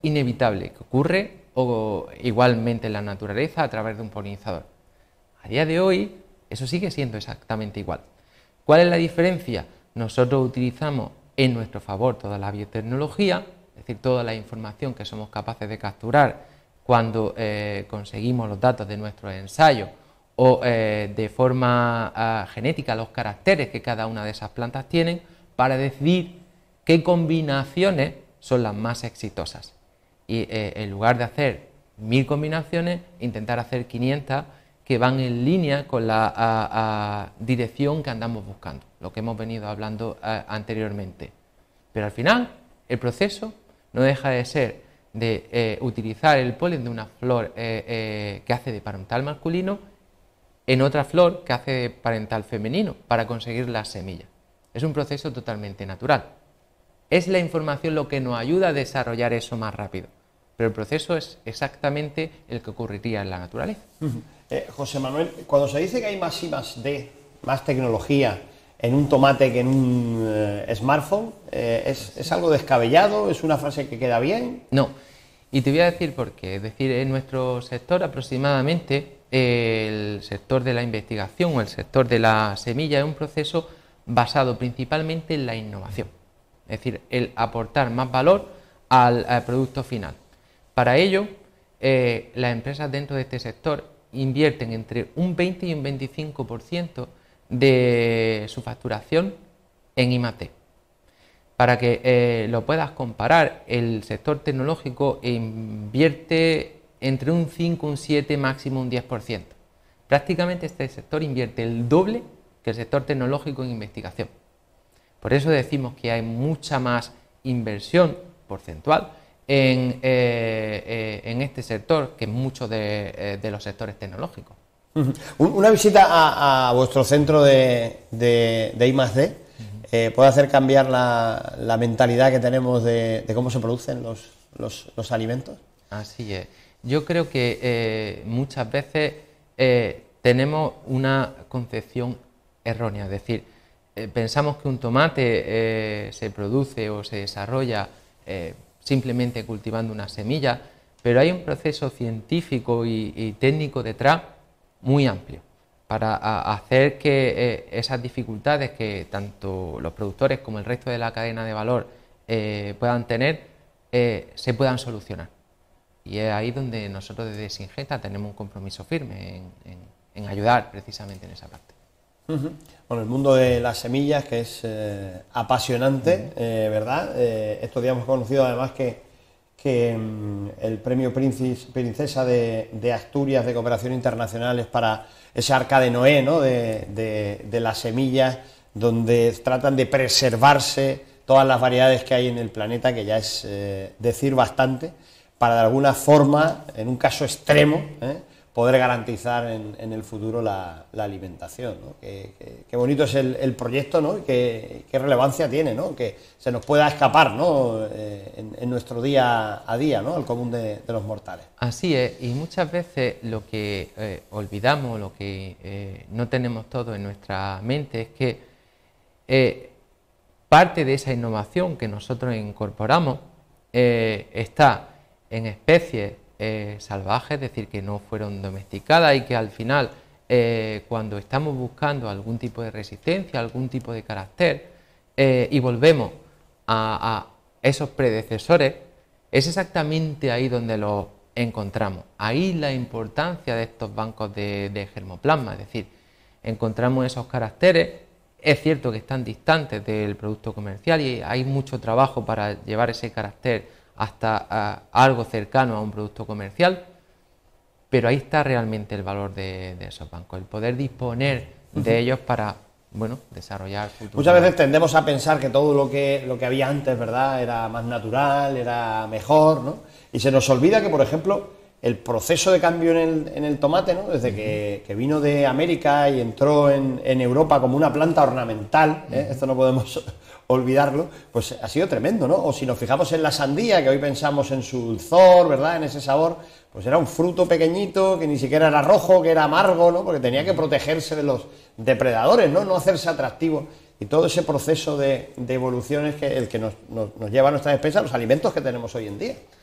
inevitable que ocurre o igualmente en la naturaleza a través de un polinizador. A día de hoy eso sigue siendo exactamente igual. ¿Cuál es la diferencia? Nosotros utilizamos en nuestro favor toda la biotecnología, es decir, toda la información que somos capaces de capturar cuando conseguimos los datos de nuestros ensayos o de forma genética los caracteres que cada una de esas plantas tienen para decidir qué combinaciones son las más exitosas. Y en lugar de hacer 1000 combinaciones, intentar hacer 500 que van en línea con la dirección que andamos buscando, lo que hemos venido hablando anteriormente. Pero al final, el proceso no deja de ser de utilizar el polen de una flor que hace de parental masculino en otra flor que hace de parental femenino para conseguir las semillas. Es un proceso totalmente natural. Es la información lo que nos ayuda a desarrollar eso más rápido, pero el proceso es exactamente el que ocurriría en la naturaleza. José Manuel, cuando se dice que hay más I+D, más tecnología en un tomate que en un smartphone, ¿es algo descabellado? ¿Es una frase que queda bien? No, y te voy a decir por qué. Es decir, en nuestro sector aproximadamente, el sector de la investigación o el sector de la semilla es un proceso basado principalmente en la innovación, es decir, el aportar más valor al producto final. Para ello, las empresas dentro de este sector invierten entre un 20 y un 25% de su facturación en I+D. Para que lo puedas comparar, el sector tecnológico invierte entre un 5, un 7, máximo un 10%. Prácticamente este sector invierte el doble que el sector tecnológico en investigación. Por eso decimos que hay mucha más inversión porcentual en este sector que en muchos de los sectores tecnológicos. Una visita a vuestro centro de I+D puede hacer cambiar la mentalidad que tenemos de cómo se producen los alimentos. Así es. Yo creo que muchas veces tenemos una concepción errónea, es decir, pensamos que un tomate se produce o se desarrolla simplemente cultivando una semilla, pero hay un proceso científico y técnico detrás muy amplio para hacer que esas dificultades que tanto los productores como el resto de la cadena de valor puedan tener se puedan solucionar. Y es ahí donde nosotros desde Syngenta tenemos un compromiso firme en ayudar precisamente en esa parte. Bueno, el mundo de las semillas, que es apasionante, ¿verdad? Estos días hemos conocido además que el premio Princesa de Asturias de Cooperación Internacional es para ese Arca de Noé, ¿no? de las semillas, donde tratan de preservarse todas las variedades que hay en el planeta, que ya es decir bastante, para de alguna forma, en un caso extremo, poder garantizar en el futuro la alimentación, ¿no? Qué bonito es el proyecto, ¿no? Y qué relevancia tiene, ¿no? Que se nos pueda escapar, ¿no? En nuestro día a día, ¿no? Al común de los mortales. Así es, y muchas veces lo que olvidamos, lo que no tenemos todo en nuestra mente es que parte de esa innovación que nosotros incorporamos está en especies salvajes, es decir, que no fueron domesticadas y que al final, cuando estamos buscando algún tipo de resistencia, algún tipo de carácter, y volvemos a esos predecesores, es exactamente ahí donde los encontramos. Ahí la importancia de estos bancos de germoplasma, es decir, encontramos esos caracteres. Es cierto que están distantes del producto comercial y hay mucho trabajo para llevar ese carácter hasta algo cercano a un producto comercial, pero ahí está realmente el valor de esos bancos, el poder disponer de ellos para, bueno, desarrollar futuros. Muchas veces tendemos a pensar que todo lo que había antes, ¿verdad?, era más natural, era mejor, ¿no? Y se nos olvida que, por ejemplo, el proceso de cambio en el tomate, ¿no?, desde que vino de América y entró en Europa como una planta ornamental, esto no podemos olvidarlo, pues ha sido tremendo, ¿no? O si nos fijamos en la sandía, que hoy pensamos en su dulzor, ¿verdad?, en ese sabor, pues era un fruto pequeñito que ni siquiera era rojo, que era amargo, ¿no?, porque tenía que protegerse de los depredadores, no hacerse atractivo. Y todo ese proceso de evolución es el que nos lleva a nuestra despensa a los alimentos que tenemos hoy en día.